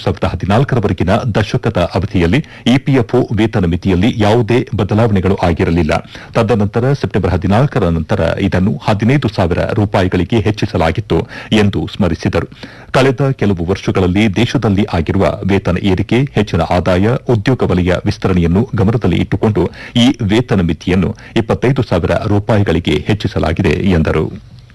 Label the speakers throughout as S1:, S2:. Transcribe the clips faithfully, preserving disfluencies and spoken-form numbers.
S1: ಸಾವಿರದ ಹದಿನಾಲ್ಕರವರೆಗಿನ ದಶಕದ ಅವಧಿಯಲ್ಲಿ ಇಪಿಎಫ್ಒ ವೇತನ ಮಿತಿಯಲ್ಲಿ ಯಾವುದೇ ಬದಲಾವಣೆಗಳು ಆಗಿರಲಿಲ್ಲ. ತದನಂತರ ಸೆಪ್ಟೆಂಬರ್ ಹದಿನಾಲ್ಕರ ನಂತರ ಇದನ್ನು ಹದಿನೈದು ಸಾವಿರ ರೂಪಾಯಿಗಳಿಗೆ ಹೆಚ್ಚಿಸಲಾಗಿತ್ತು ಎಂದು ಸ್ಮರಿಸಿದರು. ಕಳೆದ ಕೆಲವು ವರ್ಷಗಳಲ್ಲಿ ದೇಶದಲ್ಲಿ ಆಗಿರುವ ವೇತನ ಏರಿಕೆ, ಹೆಚ್ಚಿನ ಆದಾಯ, ಉದ್ಯೋಗ ವಲಯ ವಿಸ್ತರಣೆಯನ್ನು ಗಮನದಲ್ಲಿ ಇಟ್ಟುಕೊಂಡು ಈ ವೇತನ ಮಿತಿಯನ್ನು ಇಪ್ಪತ್ತೈದು ಸಾವಿರ ರೂಪಾಯಿಗಳಿಗೆ ಹೆಚ್ಚಿಸಲಾಗಿದೆ ಎಂದರು.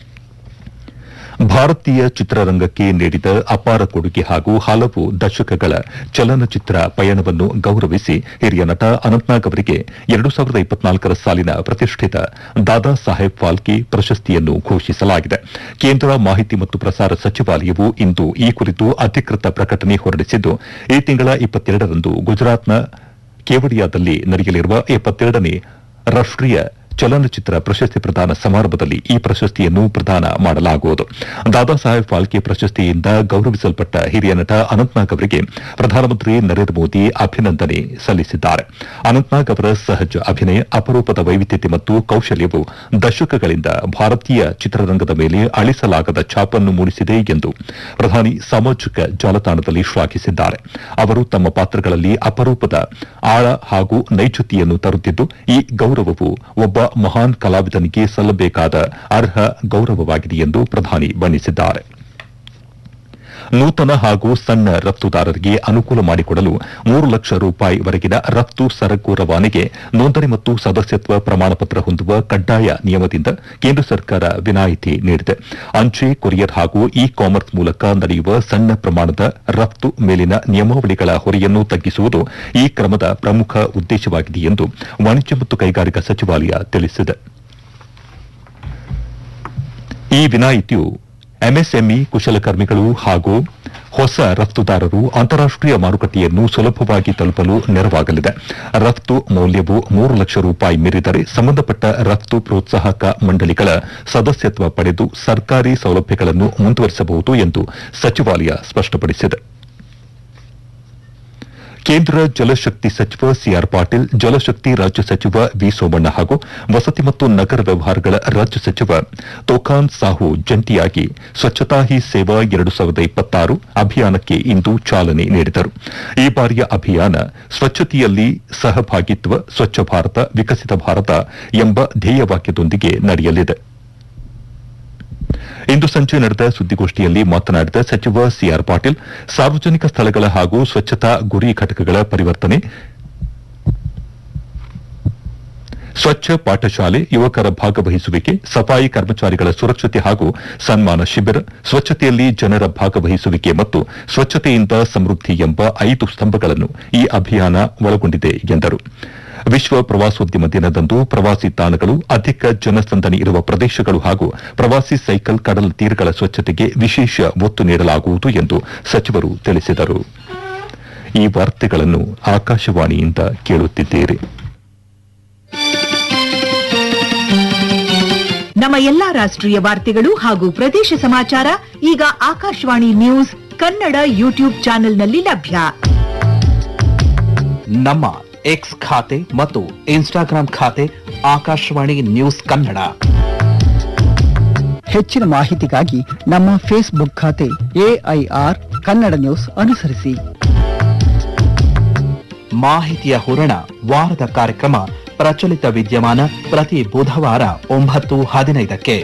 S1: ಭಾರತೀಯ ಚಿತ್ರರಂಗಕ್ಕೆ ನೀಡಿದ ಅಪಾರ ಕೊಡುಗೆ ಹಾಗೂ ಹಲವು ದಶಕಗಳ ಚಲನಚಿತ್ರ ಪಯಣವನ್ನು ಗೌರವಿಸಿ ಹಿರಿಯ ನಟ ಅನಂತ್ನಾಗ್ ಅವರಿಗೆ ಎರಡು ಸಾವಿರದ ಇಪ್ಪತ್ನಾಲ್ಕರ ಸಾಲಿನ ಪ್ರತಿಷ್ಠಿತ ದಾದಾ ಸಾಹೇಬ್ ಫಾಲ್ಕೆ ಪ್ರಶಸ್ತಿಯನ್ನು ಘೋಷಿಸಲಾಗಿದೆ. ಕೇಂದ್ರ ಮಾಹಿತಿ ಮತ್ತು ಪ್ರಸಾರ ಸಚಿವಾಲಯವು ಇಂದು ಈ ಕುರಿತು ಅಧಿಕೃತ ಪ್ರಕಟಣೆ ಹೊರಡಿಸಿದ್ದು, ಈ ತಿಂಗಳ ಇಪ್ಪತ್ತೆರಡರಂದು ಗುಜರಾತ್ನ ಕೇವಡಿಯಾದಲ್ಲಿ ನಡೆಯಲಿರುವ ಎಪ್ಪತ್ತೆರಡನೇ ರಾಷ್ಟೀಯ ಚಲನಚಿತ್ರ ಪ್ರಶಸ್ತಿ ಪ್ರದಾನ ಸಮಾರಂಭದಲ್ಲಿ ಈ ಪ್ರಶಸ್ತಿಯನ್ನು ಪ್ರದಾನ ಮಾಡಲಾಗುವುದು. ದಾದಾ ಸಾಹೇಬ್ ಫಾಲ್ಕೆ ಪ್ರಶಸ್ತಿಯಿಂದ ಗೌರವಿಸಲ್ಪಟ್ಟ ಹಿರಿಯ ನಟ ಅನಂತ್ನಾಗ್ ಅವರಿಗೆ ಪ್ರಧಾನಮಂತ್ರಿ ನರೇಂದ್ರ ಮೋದಿ ಅಭಿನಂದನೆ ಸಲ್ಲಿಸಿದ್ದಾರೆ. ಅನಂತ್ನಾಗ್ ಅವರ ಸಹಜ ಅಭಿನಯ, ಅಪರೂಪದ ವೈವಿಧ್ಯತೆ ಮತ್ತು ಕೌಶಲ್ಯವು ದಶಕಗಳಿಂದ ಭಾರತೀಯ ಚಿತ್ರರಂಗದ ಮೇಲೆ ಅಳಿಸಲಾಗದ ಛಾಪನ್ನು ಮೂಡಿಸಿದೆ ಎಂದು ಪ್ರಧಾನಿ ಸಾಮಾಜಿಕ ಜಾಲತಾಣದಲ್ಲಿ ಶ್ಲಾಘಿಸಿದ್ದಾರೆ. ಅವರು ತಮ್ಮ ಪಾತ್ರಗಳಲ್ಲಿ ಅಪರೂಪದ ಆಳ ಹಾಗೂ ನೈಜತೆಯನ್ನು ತರುತ್ತಿದ್ದು, ಈ ಗೌರವವು ಒಬ್ಬ ಮಹಾನ್ ಕಲಾವಿದನಿಗೆ ಸಲ್ಲಬೇಕಾದ ಅರ್ಹ ಗೌರವವಾಗಿದೆ ಎಂದು ಪ್ರಧಾನಿ ಬಣ್ಣಿಸಿದ್ದಾರೆ. ನೂತನ ಹಾಗೂ ಸಣ್ಣ ರಫ್ತುದಾರರಿಗೆ ಅನುಕೂಲ ಮಾಡಿಕೊಡಲು ಮೂರು ಲಕ್ಷ ರೂಪಾಯಿವರೆಗಿನ ರಫ್ತು ಸರಕು ರವಾನೆಗೆ ನೋಂದಣಿ ಮತ್ತು ಸದಸ್ಯತ್ವ ಪ್ರಮಾಣಪತ್ರ ಹೊಂದುವ ಕಡ್ಡಾಯ ನಿಯಮದಿಂದ ಕೇಂದ್ರ ಸರ್ಕಾರ ವಿನಾಯಿತಿ ನೀಡಿದೆ. ಅಂಚೆ, ಕೊರಿಯರ್ ಹಾಗೂ ಇ ಕಾಮರ್ಸ್ ಮೂಲಕ ನಡೆಯುವ ಸಣ್ಣ ಪ್ರಮಾಣದ ರಫ್ತು ಮೇಲಿನ ನಿಯಮಾವಳಿಗಳ ಹೊರೆಯನ್ನು ತಗ್ಗಿಸುವುದು ಈ ಕ್ರಮದ ಪ್ರಮುಖ ಉದ್ದೇಶವಾಗಿದೆ ಎಂದು ವಾಣಿಜ್ಯ ಮತ್ತು ಕೈಗಾರಿಕಾ ಸಚಿವಾಲಯ ತಿಳಿಸಿದೆ. ಈ ವಿನಾಯಿತಿಯು ಎಂಎಸ್ಎಂಇ, ಕುಶಲಕರ್ಮಿಗಳು ಹಾಗೂ ಹೊಸ ರಫ್ತುದಾರರು ಅಂತಾರಾಷ್ಟೀಯ ಮಾರುಕಟ್ಟೆಯನ್ನು ಸುಲಭವಾಗಿ ತಲುಪಲು ನೆರವಾಗಲಿದೆ. ರಫ್ತು ಮೌಲ್ಯವು ಮೂರು ಲಕ್ಷ ರೂಪಾಯಿ ಮೀರಿದರೆ ಸಂಬಂಧಪಟ್ಟ ರಫ್ತು ಪ್ರೋತ್ಸಾಹಕ ಮಂಡಳಿಗಳ ಸದಸ್ಯತ್ವ ಪಡೆದು ಸರ್ಕಾರಿ ಸೌಲಭ್ಯಗಳನ್ನು ಮುಂದುವರಿಸಬಹುದು ಎಂದು ಸಚಿವಾಲಯ ಸ್ಪಷ್ಟಪಡಿಸಿದೆ. ಕೇಂದ್ರ ಜಲಶಕ್ತಿ ಸಚಿವ ಸಿಆರ್ ಪಾಟೀಲ್, ಜಲಶಕ್ತಿ ರಾಜ್ಯ ಸಚಿವ ವಿ ಸೋಮಣ್ಣ ಹಾಗೂ ವಸತಿ ಮತ್ತು ನಗರ ವ್ಯವಹಾರಗಳ ರಾಜ್ಯ ಸಚಿವ ತೋಖಾನ್ ಸಾಹು ಜಂಟಿಯಾಗಿ ಸ್ವಚ್ಛತಾ ಹಿ ಸೇವಾ ಎರಡು ಸಾವಿರದ ಇಪ್ಪತ್ತಾರು ಅಭಿಯಾನಕ್ಕೆ ಇಂದು ಚಾಲನೆ ನೀಡಿದರು. ಈ ಬಾರಿಯ ಅಭಿಯಾನ ಸ್ವಚ್ಛತೆಯಲ್ಲಿ ಸಹಭಾಗಿತ್ವ, ಸ್ವಚ್ಛ ಭಾರತ, ವಿಕಸಿತ ಭಾರತ ಎಂಬ ಧ್ಯೇಯವಾಕ್ಯದೊಂದಿಗೆ ನಡೆಯಲಿದೆ. ಇಂದು ಸಂಜೆ ನಡೆದ ಸುದ್ದಿಗೋಷ್ಠಿಯಲ್ಲಿ ಮಾತನಾಡಿದ ಸಚಿವ ಸಿಆರ್ ಪಾಟೀಲ್, ಸಾರ್ವಜನಿಕ ಸ್ಥಳಗಳ ಹಾಗೂ ಸ್ವಚ್ಛತಾ ಗುರಿ ಘಟಕಗಳ ಪರಿವರ್ತನೆ, ಸ್ವಚ್ಛ ಪಾಠಶಾಲೆ, ಯುವಕರ ಭಾಗವಹಿಸುವಿಕೆ, ಸಫಾಯಿ ಕರ್ಮಚಾರಿಗಳ ಸುರಕ್ಷತೆ ಹಾಗೂ ಸನ್ಮಾನ ಶಿಬಿರ, ಸ್ವಚ್ಛತೆಯಲ್ಲಿ ಜನರ ಭಾಗವಹಿಸುವಿಕೆ ಮತ್ತು ಸ್ವಚ್ಛತೆಯಿಂದ ಸಮೃದ್ಧಿ ಎಂಬ ಐದು ಸ್ತಂಭಗಳನ್ನು ಈ ಅಭಿಯಾನ ಒಳಗೊಂಡಿದೆ ಎಂದರು. ವಿಶ್ವ ಪ್ರವಾಸೋದ್ಯಮ ದಿನದಂದು ಪ್ರವಾಸಿ ತಾಣಗಳು, ಅಧಿಕ ಜನಸಂದಣಿ ಇರುವ ಪ್ರದೇಶಗಳು ಹಾಗೂ ಪ್ರವಾಸಿ ಸೈಕಲ್, ಕಡಲ ತೀರಗಳ ಸ್ವಚ್ಛತೆಗೆ ವಿಶೇಷ ಒತ್ತು ನೀಡಲಾಗುವುದು ಎಂದು ಸಚಿವರು ತಿಳಿಸಿದರು. ಈ ವಾರ್ತೆಗಳನ್ನು ಆಕಾಶವಾಣಿಯಿಂದ ಕೇಳುತ್ತಿದ್ದೀರಿ.
S2: ನಮ್ಮ ಎಲ್ಲಾ ರಾಷ್ಟ್ರೀಯ ವಾರ್ತೆಗಳು ಹಾಗೂ ಪ್ರದೇಶ ಸಮಾಚಾರ ಈಗ ಆಕಾಶವಾಣಿ ನ್ಯೂಸ್ ಕನ್ನಡ ಯೂಟ್ಯೂಬ್ ಚಾನೆಲ್ನಲ್ಲಿ ಲಭ್ಯ.
S3: ನಮ್ಮ ಎಕ್ಸ್ ಖಾತೆ ಮತ್ತು ಇನ್ಸ್ಟಾಗ್ರಾಂ ಖಾತೆ ಆಕಾಶವಾಣಿ ನ್ಯೂಸ್ ಕನ್ನಡ.
S4: ಹೆಚ್ಚಿನ ಮಾಹಿತಿಗಾಗಿ ನಮ್ಮ ಫೇಸ್ಬುಕ್ ಖಾತೆ ಎಐಆರ್ ಕನ್ನಡ ನ್ಯೂಸ್ ಅನುಸರಿಸಿ.
S3: ಮಾಹಿತಿಯ ಹೂರಣ, ವಾರದ ಕಾರ್ಯಕ್ರಮ ಪ್ರಚಲಿತ ವಿದ್ಯಮಾನ ಪ್ರತಿ ಬುಧವಾರ ಒಂಬತ್ತು ಹದಿನೈದಕ್ಕೆ.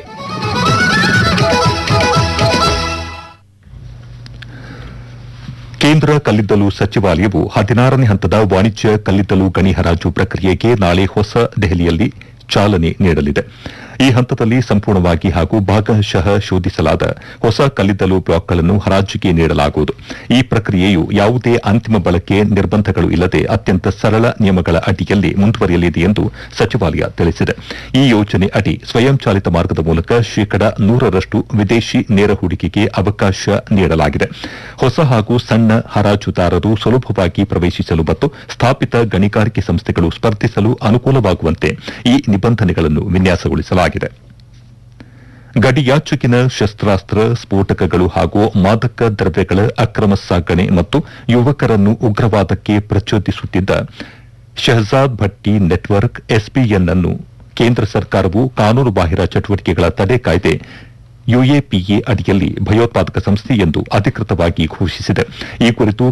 S1: ಕೇಂದ್ರ ಕಲ್ಲಿದ್ದಲು ಸಚಿವಾಲಯವು ಹದಿನಾರನೇ ಹಂತದ ವಾಣಿಜ್ಯ ಕಲ್ಲಿದ್ದಲು ಗಣಿ ಹರಾಜು ಪ್ರಕ್ರಿಯೆಗೆ ನಾಳೆ ಹೊಸ ದೆಹಲಿಯಲ್ಲಿ ಚಾಲನೆ ನೀಡಲಿದೆ. ಈ ಹಂತದಲ್ಲಿ ಸಂಪೂರ್ಣವಾಗಿ ಹಾಗೂ ಭಾಗಶಃ ಶೋಧಿಸಲಾದ ಹೊಸ ಕಲ್ಲಿದ್ದಲು ಬ್ಲಾಕ್ಗಳನ್ನು ಹರಾಜಿಗೆ ನೀಡಲಾಗುವುದು. ಈ ಪ್ರಕ್ರಿಯೆಯು ಯಾವುದೇ ಅಂತಿಮ ಬಳಕೆ ನಿರ್ಬಂಧಗಳು ಇಲ್ಲದೆ ಅತ್ಯಂತ ಸರಳ ನಿಯಮಗಳ ಅಡಿಯಲ್ಲಿ ಮುಂದುವರಿಯಲಿದೆ ಎಂದು ಸಚಿವಾಲಯ ತಿಳಿಸಿದೆ. ಈ ಯೋಜನೆ ಅಡಿ ಸ್ವಯಂಚಾಲಿತ ಮಾರ್ಗದ ಮೂಲಕ ಶೇಕಡ ನೂರರಷ್ಟು ವಿದೇಶಿ ನೇರ ಹೂಡಿಕೆಗೆ ಅವಕಾಶ ನೀಡಲಾಗಿದೆ. ಹೊಸ ಹಾಗೂ ಸಣ್ಣ ಹರಾಜುದಾರರು ಸುಲಭವಾಗಿ ಪ್ರವೇಶಿಸಲು ಮತ್ತು ಸ್ಥಾಪಿತ ಗಣಿಗಾರಿಕೆ ಸಂಸ್ಥೆಗಳು ಸ್ಪರ್ಧಿಸಲು ಅನುಕೂಲವಾಗುವಂತೆ ಈ ನಿಬಂಧನೆಗಳನ್ನು ವಿನ್ಯಾಸಗೊಳಿಸಲಾಗಿದೆ. ಗಡಿಯಾಚೆಗಿನ ಶಸ್ತ್ರಾಸ್ತ್ರ, ಸ್ಫೋಟಕಗಳು ಹಾಗೂ ಮಾದಕ ದ್ರವ್ಯಗಳ ಅಕ್ರಮ ಸಾಗಣೆ ಮತ್ತು ಯುವಕರನ್ನು ಉಗ್ರವಾದಕ್ಕೆ ಪ್ರಚೋದಿಸುತ್ತಿದ್ದ ಶಹಜಾದ್ ಭಟ್ಟಿ ನೆಟ್ವರ್ಕ್ ಎಸ್ಪಿಎನ್ ಅನ್ನು ಕೇಂದ್ರ ಸರ್ಕಾರವು ಕಾನೂನುಬಾಹಿರ ಚಟುವಟಿಕೆಗಳ ತಡೆ ಕಾಯ್ದೆ ಯುಎಪಿಎ ಅಡಿಯಲ್ಲಿ ಭಯೋತ್ಪಾದಕ ಸಂಸ್ಥೆ ಎಂದು ಅಧಿಕೃತವಾಗಿ ಘೋಷಿಸಿದೆ. ಈ ಕುರಿತು